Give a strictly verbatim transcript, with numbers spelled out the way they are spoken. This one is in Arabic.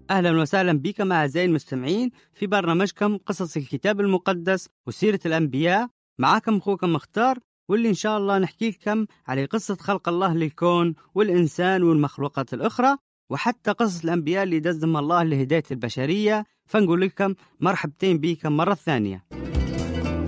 أهلا وسهلا بكم أعزائي المستمعين في برنامجكم قصص الكتاب المقدس وسيرة الأنبياء. معكم أخوكم مختار، واللي إن شاء الله نحكي لكم على قصة خلق الله للكون والإنسان والمخلوقات الأخرى، وحتى قصص الأنبياء اللي دزهم الله لهداية البشرية. فنقول لكم مرحبتين بكم مرة ثانية.